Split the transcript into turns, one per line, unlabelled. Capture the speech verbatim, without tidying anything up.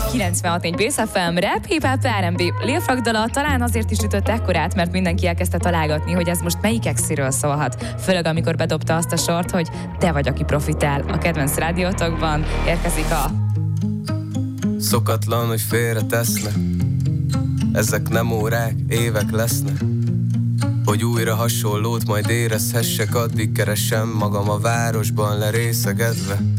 kilencvenhat négy Bész ef em, rap, hip-hop, er end bé. Lil Frag dala talán azért is ütött ekkorát, mert mindenki elkezdte találgatni, hogy ez most melyik exiről szólhat. Főleg amikor bedobta azt a sort, hogy te vagy, aki profitál. A kedvenc rádiótokban érkezik a...
Szokatlan, hogy félre tesznek, ezek nem órák, évek lesznek, hogy újra hasonlót majd érezhessek, addig keresem magam a városban lerészegedve.